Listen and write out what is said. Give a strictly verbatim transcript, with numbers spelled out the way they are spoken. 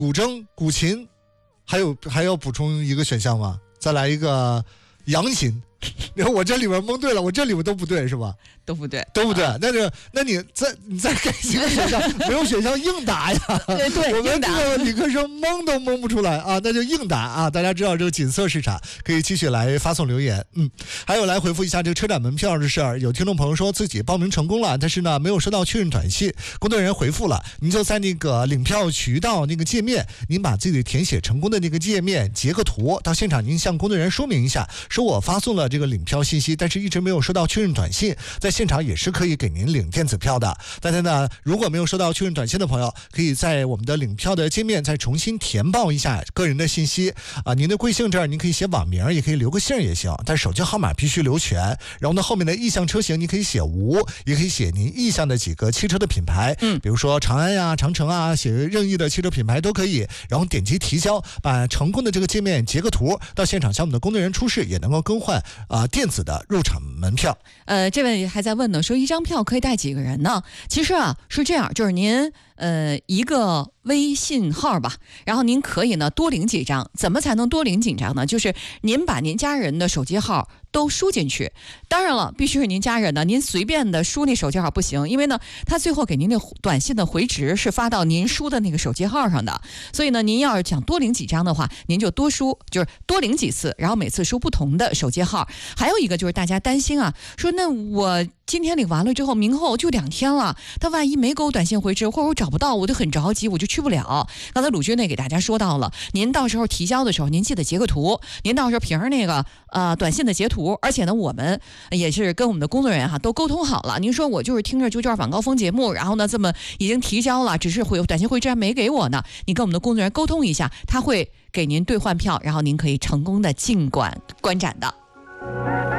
古筝、古琴，还有还要补充一个选项吗？再来一个扬琴。然后我这里边蒙对了，我这里边都不对是吧？ 都不对， 都不对。那就那你再你再给几个选项，没有选项硬答呀。 对对， 我们这个理科生蒙都蒙不出来啊，那就硬答啊。大家知道这个锦瑟市场，可以继续来发送留言。嗯，还有来回复一下这个车展门票的事儿。有听众朋友说自己报名成功了，但是呢没有收到确认短信，工作人员回复了，您就在那个领票渠道那个界面，您把自己填写成功的那个界面截个图，到现场您向工作人员说明一下，说我发送了这个领票信息，但是一直没有收到确认短信，在现场也是可以给您领电子票的。大家呢，如果没有收到确认短信的朋友，可以在我们的领票的界面再重新填报一下个人的信息啊，您的贵姓这儿您可以写网名，也可以留个姓也行，但手机号码必须留全。然后呢，后面的意向车型你可以写无，也可以写您意向的几个汽车的品牌，嗯，比如说长安呀、长城啊，写任意的汽车品牌都可以。然后点击提交，把成功的这个界面截个图，到现场向我们的工作人员出示，也能够更换啊、呃、电子的入场门票。 呃，这位还在问呢，说一张票可以带几个人呢？其实啊是这样，就是您呃一个微信号吧，然后您可以呢多领几张。怎么才能多领几张呢？就是您把您家人的手机号都输进去。当然了，必须是您家人的，您随便的输那手机号不行，因为呢他最后给您的短信的回执是发到您输的那个手机号上的。所以呢，您要是想多领几张的话，您就多输，就是多领几次，然后每次输不同的手机号。还有一个就是大家担心啊，说那我今天领完了之后，明后就两天了，他万一没给我短信回执，或者我找不到，我就很着急，我就去不了。刚才鲁军呢给大家说到了，您到时候提交的时候，您记得截个图，您到时候凭着那个呃短信的截图，而且呢，我们也是跟我们的工作人员哈都沟通好了。您说我就是听着就叫晚高峰节目，然后呢这么已经提交了，只是会有短信回执还没给我呢，你跟我们的工作人员沟通一下，他会给您兑换票，然后您可以成功的进馆观展的。